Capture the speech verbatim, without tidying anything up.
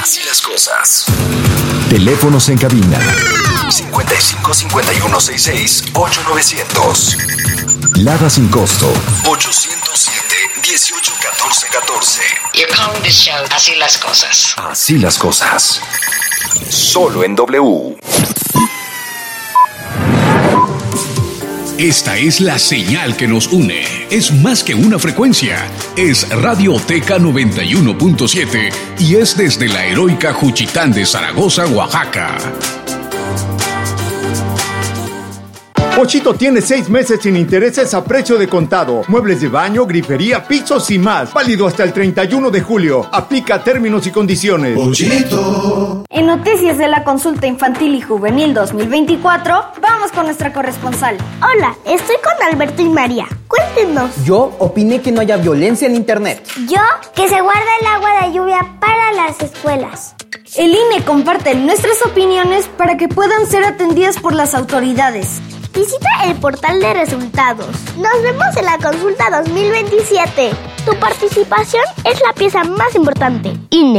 Así las cosas. Teléfonos en cabina cincuenta y cinco cincuenta y uno sesenta y seis ocho novecientos. Lada sin costo ochocientos siete dieciocho catorce catorce. You're calling this show Así las cosas. Así las cosas. Solo en W. Esta es la señal que nos une. Es más que una frecuencia. Es Radioteca noventa y uno punto siete y es desde la heroica Juchitán de Zaragoza, Oaxaca. Pochito tiene seis meses sin intereses a precio de contado. Muebles de baño, grifería, pisos y más. Válido hasta el treinta y uno de julio. Aplica términos y condiciones. Pochito. En noticias de la consulta infantil y juvenil dos mil veinticuatro, vamos con nuestra corresponsal. Hola, estoy con Alberto y María. Cuéntenos. Yo opiné que no haya violencia en internet. Yo, que se guarda el agua de lluvia para las escuelas. El I N E comparte nuestras opiniones para que puedan ser atendidas por las autoridades. Visita el portal de resultados. Nos vemos en la consulta dos mil veintisiete. Tu participación es la pieza más importante. I N E.